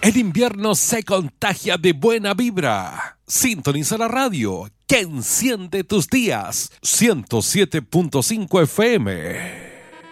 El invierno se contagia de buena vibra. Sintoniza la radio que enciende tus días. 107.5 FM.